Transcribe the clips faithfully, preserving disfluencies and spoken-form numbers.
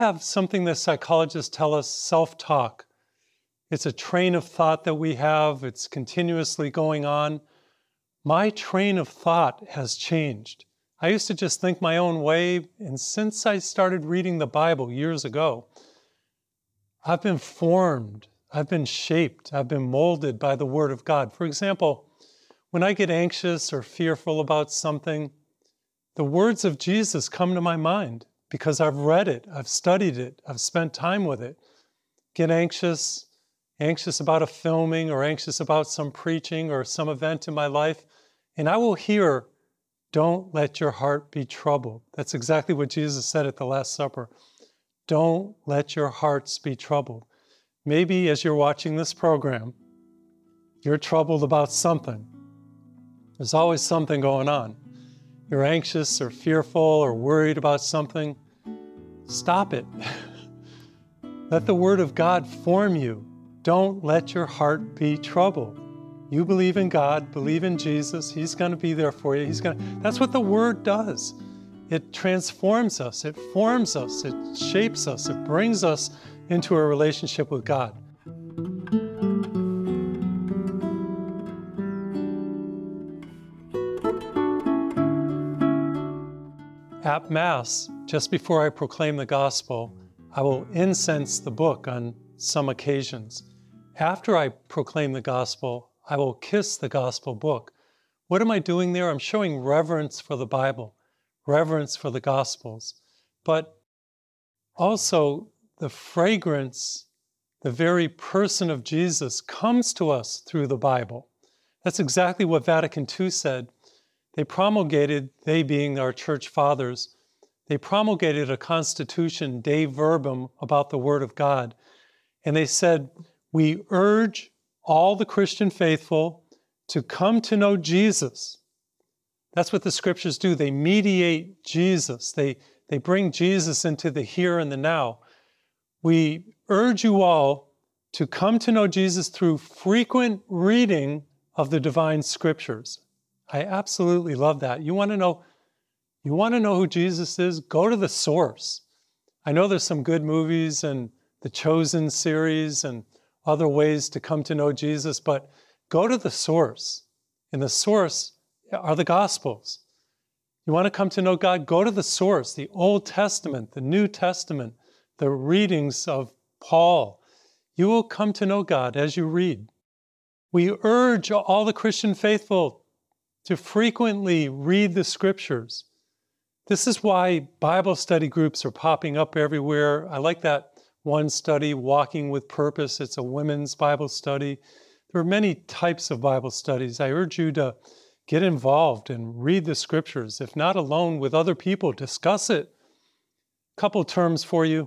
Have something that psychologists tell us, self-talk. It's a train of thought that we have. It's continuously going on. My train of thought has changed. I used to just think my own way, and since I started reading the Bible years ago, I've been formed, I've been shaped, I've been molded by the Word of God. For example, when I get anxious or fearful about something, the words of Jesus come to my mind because I've read it, I've studied it, I've spent time with it. Get anxious, anxious about a filming or anxious about some preaching or some event in my life, and I will hear, "Don't let your heart be troubled." That's exactly what Jesus said at the Last Supper. Don't let your hearts be troubled. Maybe as you're watching this program, you're troubled about something. There's always something going on. You're anxious or fearful or worried about something. Stop it. Let the Word of God form you. Don't let your heart be troubled. You believe in God, believe in Jesus. He's going to be there for you. He's going to, that's what the Word does. It transforms us, it forms us, it shapes us, it brings us into a relationship with God. At Mass, just before I proclaim the Gospel, I will incense the book on some occasions. After I proclaim the Gospel, I will kiss the Gospel book. What am I doing there? I'm showing reverence for the Bible, reverence for the Gospels, but also the fragrance, the very person of Jesus comes to us through the Bible. That's exactly what Vatican Two said. They promulgated, they being our church fathers, they promulgated a constitution, Dei Verbum, about the Word of God. And they said, we urge all the Christian faithful to come to know Jesus. That's what the scriptures do. They mediate Jesus. They, they bring Jesus into the here and the now. We urge you all to come to know Jesus through frequent reading of the divine scriptures. I absolutely love that. You want to know, you want to know who Jesus is? Go to the source. I know there's some good movies and the Chosen series and other ways to come to know Jesus, but go to the source. And the source are the Gospels. You want to come to know God? Go to the source, the Old Testament, the New Testament, the readings of Paul. You will come to know God as you read. We urge all the Christian faithful to frequently read the scriptures. This is why Bible study groups are popping up everywhere. I like that one study, Walking with Purpose. It's a women's Bible study. There are many types of Bible studies. I urge you to get involved and read the scriptures. If not alone, with other people, discuss it. Couple terms for you.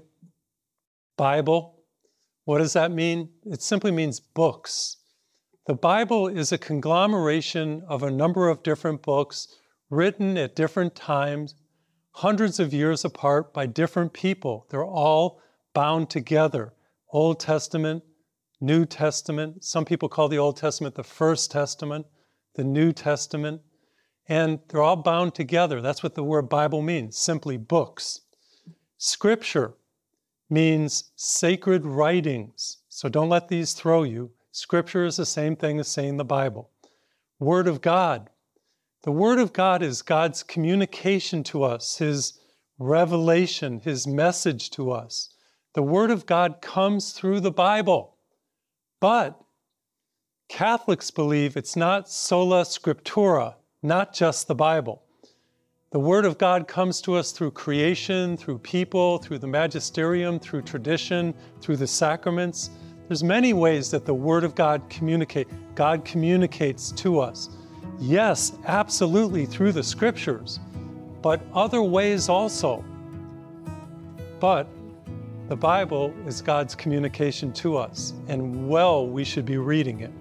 Bible. What does that mean? It simply means books. The Bible is a conglomeration of a number of different books written at different times, hundreds of years apart by different people. They're all bound together. Old Testament, New Testament. Some people call the Old Testament the First Testament, the New Testament, and they're all bound together. That's what the word Bible means, simply books. Scripture means sacred writings, so don't let these throw you. Scripture is the same thing as saying the Bible. Word of God. The Word of God is God's communication to us, His revelation, His message to us. The Word of God comes through the Bible, but Catholics believe it's not sola scriptura, not just the Bible. The Word of God comes to us through creation, through people, through the magisterium, through tradition, through the sacraments. There's many ways that the Word of God communicate. God communicates to us. Yes, absolutely through the scriptures, but other ways also. But the Bible is God's communication to us, and well, we should be reading it.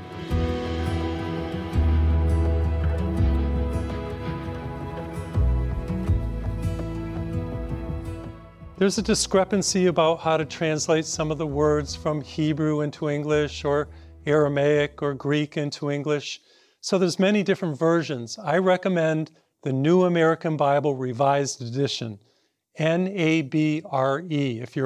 There's a discrepancy about how to translate some of the words from Hebrew into English or Aramaic or Greek into English. So there's many different versions. I recommend the New American Bible Revised Edition. N A B R E if you're